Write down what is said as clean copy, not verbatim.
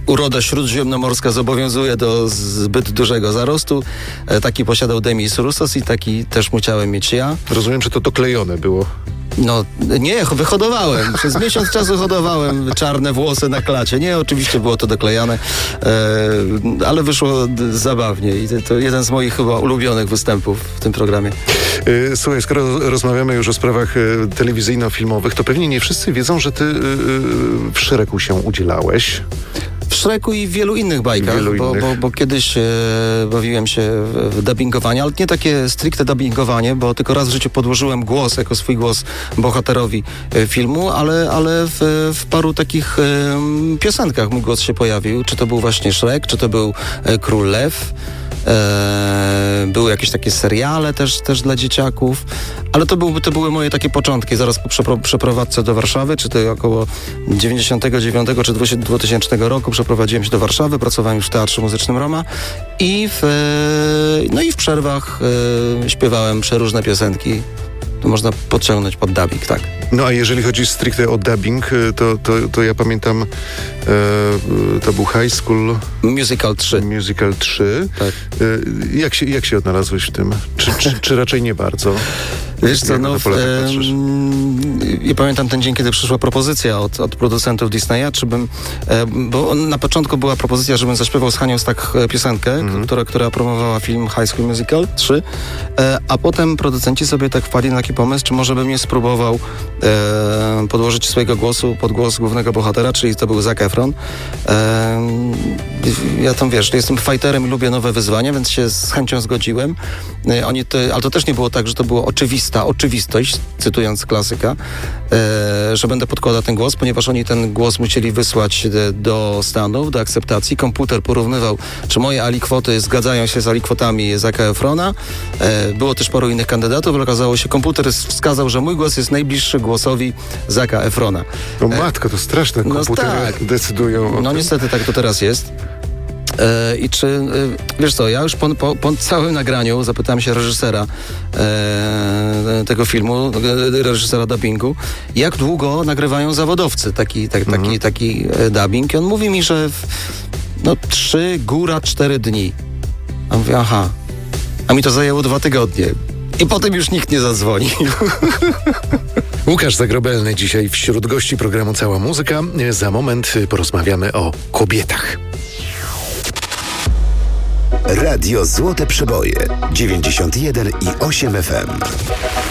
uroda śródziemnomorska zobowiązuje do zbyt dużego zarostu. Taki posiadał Demis Roussos i taki też musiałem mieć ja. Rozumiem, że to doklejone było. No nie, wyhodowałem. Przez miesiąc czasu hodowałem czarne włosy na klacie. Nie, oczywiście było to doklejane, ale wyszło zabawnie i to jeden z moich chyba ulubionych występów w tym programie. Słuchaj, skoro rozmawiamy już o sprawach telewizyjno-filmowych, to pewnie nie wszyscy wiedzą, że ty w Shreku się udzielałeś. W Shreku i w wielu innych bajkach, bo kiedyś bawiłem się w dubbingowanie, ale nie takie stricte dubbingowanie, bo tylko raz w życiu podłożyłem głos, jako swój głos bohaterowi filmu, ale w paru takich piosenkach mój głos się pojawił. Czy to był właśnie Shrek, czy to był Król Lew. Były jakieś takie seriale też dla dzieciaków, ale to były moje takie początki, zaraz po przeprowadzce do Warszawy, czy to około 99 czy 2000 roku przeprowadziłem się do Warszawy, pracowałem już w Teatrze Muzycznym Roma i w przerwach śpiewałem przeróżne piosenki. To można podciągnąć pod dubbing, tak. No a jeżeli chodzi stricte o dubbing, to ja pamiętam, to był High School Musical 3. Musical 3. Tak. Jak się odnalazłeś w tym? Czy raczej nie bardzo? Wiesz co, ja pamiętam ten dzień, kiedy przyszła propozycja od producentów Disneya, bo na początku była propozycja, żebym zaśpiewał z Hanią Stach piosenkę, która promowała film High School Musical 3, a potem producenci sobie tak wpadli na taki pomysł, czy może bym nie spróbował podłożyć swojego głosu pod głos głównego bohatera, czyli to był Zac Efron. Ja tam, jestem fighterem i lubię nowe wyzwania, więc się z chęcią zgodziłem. Ale to też nie było tak, że to było oczywistość, cytując klasyka, że będę podkładał ten głos, ponieważ oni ten głos musieli wysłać do Stanów, do akceptacji. Komputer porównywał, czy moje alikwoty zgadzają się z alikwotami Zaca Efrona. Było też paru innych kandydatów, ale okazało się, komputer wskazał, że mój głos jest najbliższy głosowi Zaca Efrona. No matko, to straszne, komputery decydują o tym. No niestety tak to teraz jest. I czy, wiesz co, ja już po całym nagraniu zapytałem się reżysera tego filmu, reżysera dubbingu, jak długo nagrywają zawodowcy taki dubbing. I on mówi mi, że 3, góra 4 dni. A mówię, aha. A mi to zajęło 2 tygodnie. I potem już nikt nie zadzwoni. Łukasz Zagrobelny dzisiaj wśród gości programu Cała Muzyka. Za moment porozmawiamy o kobietach. Radio Złote Przeboje 91,8 FM.